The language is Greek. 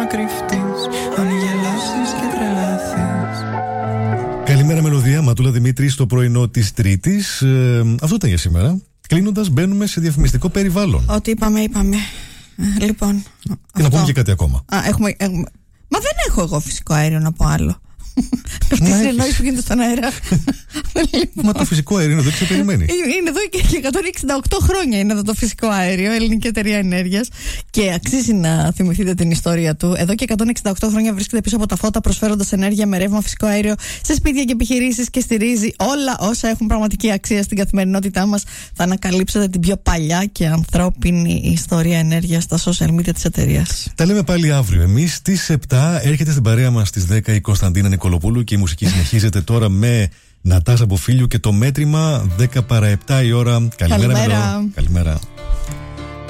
κρυφτείς, αν γελάσεις και τρελαθείς. Καλημέρα Μελωδία, Ματούλα Δημήτρη στο πρωινό της Τρίτης. Αυτό ήταν για σήμερα. Κλείνοντας, μπαίνουμε σε διαφημιστικό περιβάλλον. Ό,τι είπαμε. Λοιπόν. Και να πούμε και κάτι ακόμα. Μα δεν έχω εγώ φυσικό αέριο να πω άλλο. Αυτή η συνεννόηση που γίνεται στον αέρα. Μα το φυσικό αέριο είναι εδώ και σε περιμένει. Είναι εδώ και 168 χρόνια είναι εδώ το φυσικό αέριο, Ελληνική Εταιρεία Ενέργειας. Και αξίζει να θυμηθείτε την ιστορία του. Εδώ και 168 χρόνια βρίσκεται πίσω από τα φώτα, προσφέροντας ενέργεια με ρεύμα φυσικό αέριο σε σπίτια και επιχειρήσεις και στηρίζει όλα όσα έχουν πραγματική αξία στην καθημερινότητά μας. Θα ανακαλύψετε την πιο παλιά και ανθρώπινη ιστορία ενέργειας στα social media της εταιρείας. Τα λέμε πάλι αύριο. Εμείς στις 7 έρχεται στην παρέα μας στις 10 η Κωνσταντίνα Νικολοπούλου και η μουσική συνεχίζεται τώρα με Νατάσα Μποφίλιου και το μέτρημα 10 παρά 7 η ώρα. Καλημέρα. Καλημέρα.